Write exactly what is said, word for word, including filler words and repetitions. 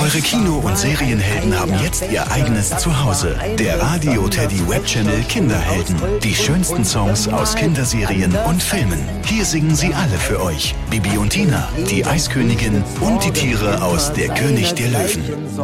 Eure Kino- und Serienhelden haben jetzt ihr eigenes Zuhause. Der Radio Teddy Webchannel Kinderhelden. Die schönsten Songs aus Kinderserien und Filmen. Hier singen sie alle für euch. Bibi und Tina, die Eiskönigin und die Tiere aus Der König der Löwen.